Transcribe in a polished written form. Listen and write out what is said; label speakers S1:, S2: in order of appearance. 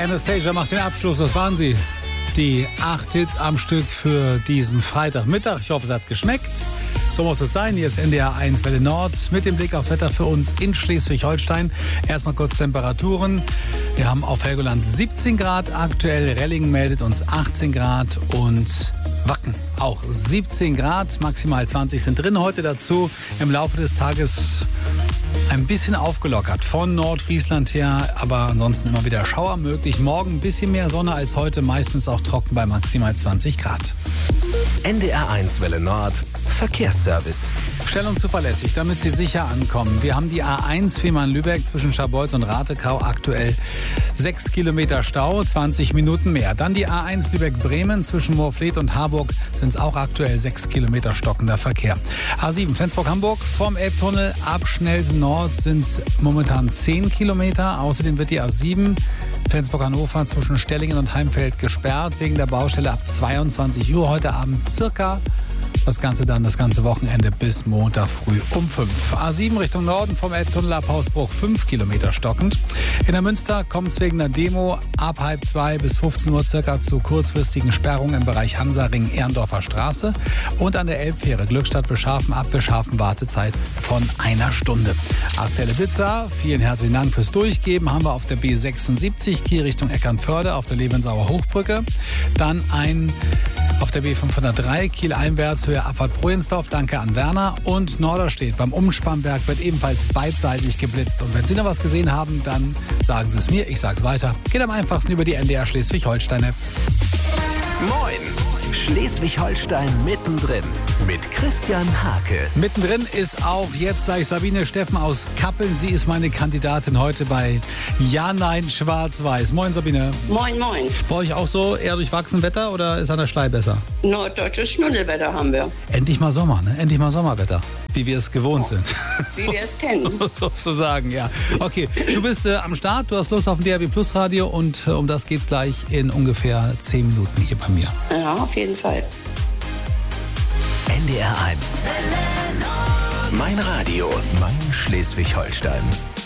S1: Anastasia macht den Abschluss. Das waren sie. Die 8 Hits am Stück für diesen Freitagmittag. Ich hoffe, es hat geschmeckt. So muss es sein. Hier ist NDR 1 Welle Nord mit dem Blick aufs Wetter für uns in Schleswig-Holstein. Erstmal kurz Temperaturen. Wir haben auf Helgoland 17 Grad aktuell. Rellingen meldet uns 18 Grad und Wacken auch 17 Grad. Maximal 20 sind drin heute dazu. Im Laufe des Tages ein bisschen aufgelockert von Nordfriesland her, aber ansonsten immer wieder Schauer möglich. Morgen ein bisschen mehr Sonne als heute, meistens auch trocken bei maximal 20 Grad.
S2: NDR 1 Welle Nord Verkehrsservice.
S1: Schnell und zuverlässig, damit Sie sicher ankommen. Wir haben die A1 Fehmarn-Lübeck zwischen Scharbeutz und Ratekau aktuell 6 Kilometer Stau, 20 Minuten mehr. Dann die A1 Lübeck-Bremen zwischen Moorfleet und Harburg sind es auch aktuell 6 Kilometer stockender Verkehr. A7 Flensburg-Hamburg vom Elbtunnel ab Schnellsen Nord sind es momentan 10 Kilometer. Außerdem wird die A7 Flensburg-Hannover zwischen Stellingen und Heimfeld gesperrt wegen der Baustelle ab 22 Uhr heute Abend circa. Das Ganze dann das ganze Wochenende bis Montag früh um 5. A7 Richtung Norden vom Elbtunnel ab Hausbruch 5 Kilometer stockend. In der Münster kommt es wegen einer Demo ab 13:30 bis 15 Uhr circa zu kurzfristigen Sperrungen im Bereich Hansaring Ehrendorfer Straße. Und an der Elbfähre Glückstadt-Bescharfen ab Bescharfen Wartezeit von 1 Stunde. Aktuelle Blitzer, vielen herzlichen Dank fürs Durchgeben. Haben wir auf der B76 Kiel Richtung Eckernförde auf der Lebensauer Hochbrücke. Dann ein auf der B503 Kiel einwärts Höhe Abfahrt Projensdorf. Danke an Werner. Und Norderstedt beim Umspannberg wird ebenfalls beidseitig geblitzt. Und wenn Sie noch was gesehen haben, dann sagen Sie es mir. Ich sage es weiter. Geht am einfachsten über die NDR Schleswig-Holstein-App.
S2: Moin! Schleswig-Holstein mittendrin mit Christian Hake.
S1: Mittendrin ist auch jetzt gleich Sabine Steffen aus Kappeln. Sie ist meine Kandidatin heute bei Ja, Nein, Schwarz-Weiß. Moin Sabine.
S3: Moin, moin.
S1: Bei euch auch so eher durchwachsen Wetter oder ist an der Schlei besser?
S3: Norddeutsches Schnuddelwetter haben wir.
S1: Endlich mal Sommer, ne? Endlich mal Sommerwetter. Wie wir es gewohnt sind.
S3: Wie wir es kennen.
S1: Sozusagen, ja. Okay, du bist am Start, du hast Lust auf ein DRB Plus Radio und um das geht's gleich in ungefähr 10 Minuten hier bei mir.
S3: Ja, auf jeden Fall.
S2: NDR 1. Mein Radio, mein Schleswig-Holstein.